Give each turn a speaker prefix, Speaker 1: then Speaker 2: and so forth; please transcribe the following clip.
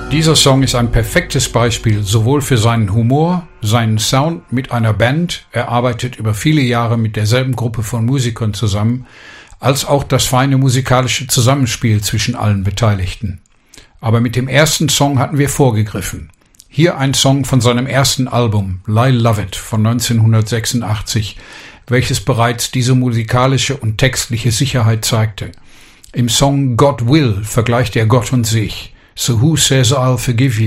Speaker 1: Dieser Song ist ein perfektes Beispiel sowohl für seinen Humor, seinen Sound mit einer Band, er arbeitet über viele Jahre mit derselben Gruppe von Musikern zusammen, als auch das feine musikalische Zusammenspiel zwischen allen Beteiligten. Aber mit dem ersten Song hatten wir vorgegriffen. Hier ein Song von seinem ersten Album, Lyle Lovett von 1986, welches bereits diese musikalische und textliche Sicherheit zeigte. Im Song God Will vergleicht er Gott und sich. So who says I'll forgive you?